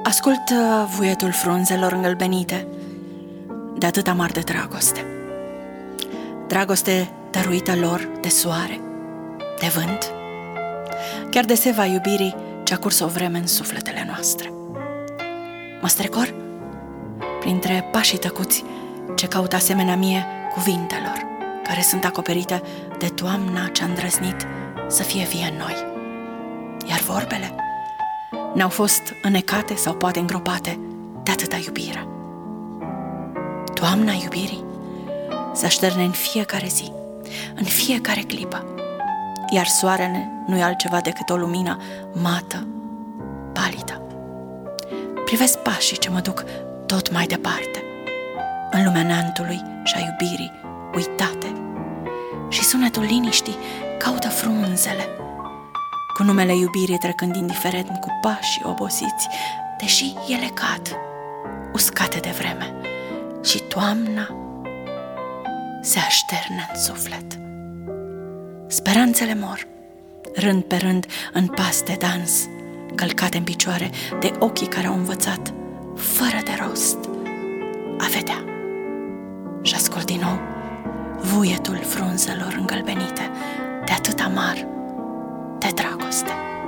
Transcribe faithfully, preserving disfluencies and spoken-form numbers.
Ascult uh, vuietul frunzelor îngălbenite, de atât amar de dragoste. Dragoste dăruită lor de soare, de vânt, chiar de seva iubirii ce-a curs o vreme în sufletele noastre. Mă strecor printre pașii tăcuți ce caută asemenea mie cuvintelor, care sunt acoperite de toamna ce-a îndrăznit să fie vie în noi. Iar vorbele ne-au fost înecate sau poate îngropate de atâta iubire. Toamna iubirii se așterne în fiecare zi, în fiecare clipă, iar soarele nu e altceva decât o lumină mată, palidă. Privesc pașii ce mă duc tot mai departe, în lumea neantului și a iubirii uitate, și sunetul liniștii caută frunzele, cu numele iubirii trecând indiferent cu pașii obosiți, deși ele cad, uscate de vreme, și toamna se așterne în suflet. Speranțele mor, rând pe rând, în pas de dans, călcate în picioare de ochii care au învățat, fără de rost, a vedea. Și ascult din nou vuietul frunzelor îngălbenite, de atât amar de dragoste.